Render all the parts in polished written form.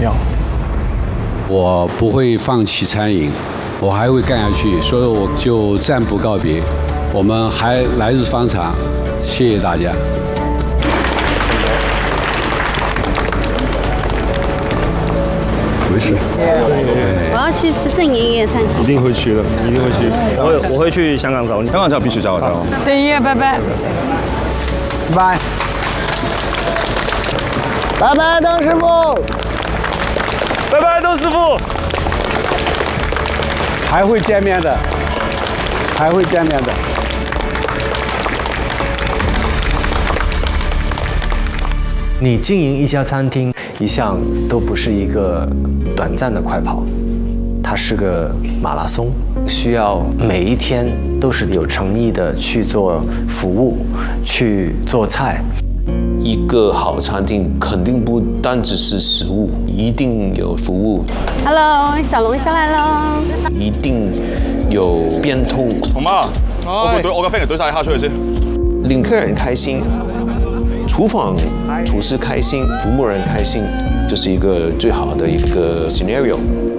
要。 我不会放弃餐饮，我还会干下去，所以我就暂不告别。我们还来日方长，谢谢大家。没事。 我要去吃邓爷爷餐厅。 一定会去的，一定会去。我会去香港找你。 香港找必须找我找。 邓爷爷，拜拜。拜。 拜拜，邓师傅。 拜拜，邓师傅。 还会见面的，还会见面的。 你经营一家餐厅，一向都不是一个短暂的快跑，它是个马拉松，需要每一天都是有诚意的去做服务，去做菜。 一个好餐厅肯定不单只是食物，一定有服务。 Hello， 小龙虾来喽！ 一定有变通。 同媽，我嘅 friend 懟晒你蝦出去先， 令客人開心，廚房廚師開心，服務人開心，就是一個最好的一個 scenario。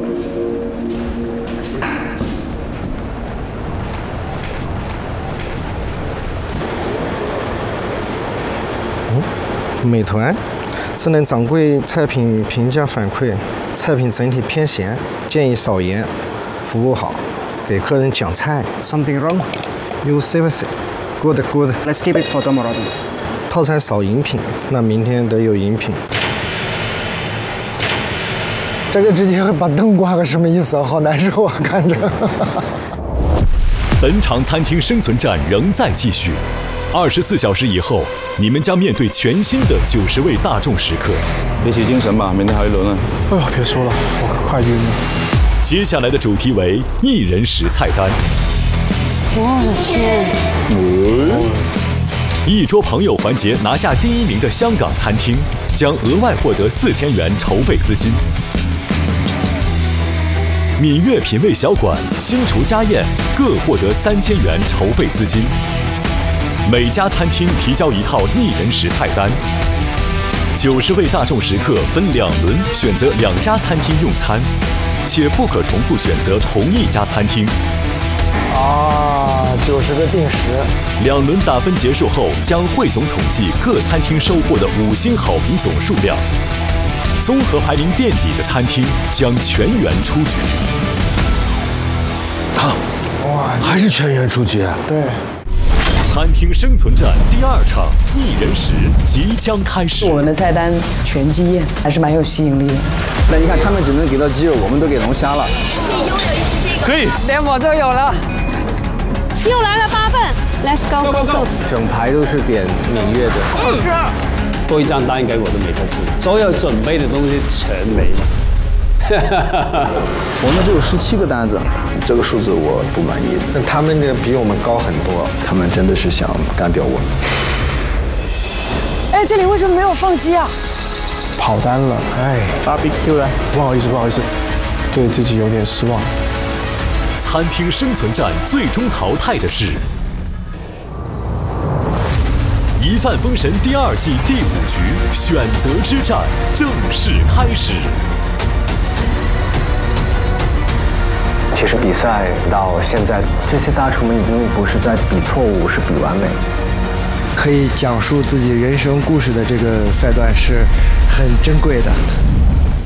美团，智能掌柜菜品评价反馈，菜品整体偏咸，建议少盐，服务好，给客人讲菜。 Something wrong? You service good good. Let's keep it for tomorrow. 套餐少饮品，那明天得有饮品。这个直接把灯关了，什么意思啊？好难受啊，看着。 本场餐厅生存战仍在继续。24小时以后，你们将面对全新的90位大众食客。 你持精神吧，明天还有一轮啊！ 哎呦，别说了，我快晕了。 接下来的主题为1人食菜单。 我的天！ 一桌朋友环节拿下第1名的香港餐厅，将额外获得4000元筹备资金。闽粤品味小馆、新厨家宴各获得3000元筹备资金。每家餐厅提交一套1人食菜单，90位大众食客分2轮选择2家餐厅用餐，且不可重复选择同一家餐厅。 90个定时。 2轮打分结束后，将汇总统计各餐厅收获的5星好评总数量，综合排名垫底的餐厅将全员出局。 哇， 还是全员出局啊？ 对。 餐厅生存战第2场1人食即将开始。 我们的菜单全鸡宴还是蛮有吸引力的。 那你看，他们只能给到鸡肉，我们都给龙虾了。 可以拥有一只这个。 可以， 连我都有了。 又来了8份 ，Let's go go go！ 整排都是点闽粤的。 多一张单给我都没得吃，所有准备的东西全没了。 我们只有17个单子，这个数字我不满意。那他们这比我们高很多，他们真的是想干掉我们。 哎，这里为什么没有放鸡啊？ 跑单了，哎 ，BBQ 了，不好意思，对自己有点失望。 餐厅生存战最终淘汰的是《一饭封神》第2季第5局，选择之战正式开始。 其实比赛到现在，这些大厨们已经不是在比错误，是比完美。 可以讲述自己人生故事的这个赛段是很珍贵的。